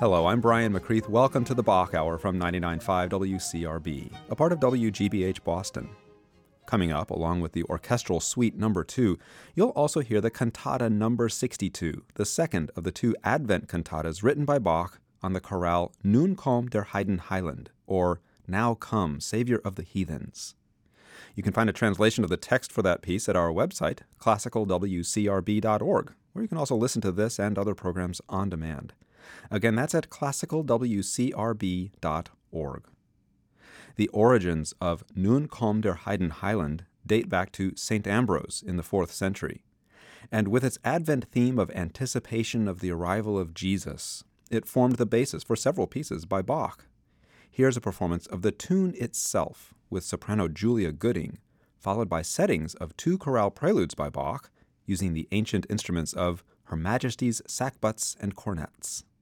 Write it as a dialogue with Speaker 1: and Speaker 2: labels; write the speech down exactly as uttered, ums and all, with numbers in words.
Speaker 1: Hello, I'm Brian McCreath. Welcome to the Bach Hour from ninety-nine point five W C R B, a part of W G B H Boston. Coming up, along with the Orchestral Suite number two, you'll also hear the Cantata number sixty-two, the second of the two Advent cantatas written by Bach on the chorale Nun komm der Heiden Heiland, or Now Come, Savior of the Heathens. You can find a translation of the text for that piece at our website, classical w c r b dot org, where you can also listen to this and other programs on demand. Again, that's at classical w c r b dot org. The origins of Nun komm der Heiden Heiland date back to Saint Ambrose in the fourth century. And with its Advent theme of anticipation of the arrival of Jesus, it formed the basis for several pieces by Bach. Here's a performance of the tune itself with soprano Julia Gooding, followed by settings of two chorale preludes by Bach using the ancient instruments of Her Majesty's sackbuts and cornets.